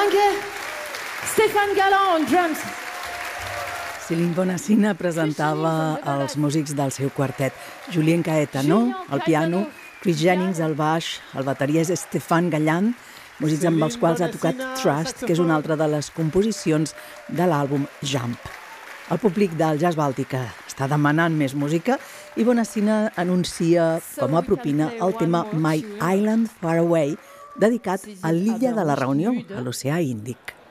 Danke. Stéphane Galland on drums. Céline Bonassina presentava els músics del seu quartet. Julien Caetano, al piano, Chris Jennings, al baix, el bateria és Stéphane Galland, músics amb els quals ha tocat Trust, que és una altra de les composicions de l'àlbum Jump. El públic del Jazz Bàltica està demanant més música i Bonassina anuncia com a propina el tema My Island Far Away, dedicat a l'illa de la Reunió, a l'Oceà Índic.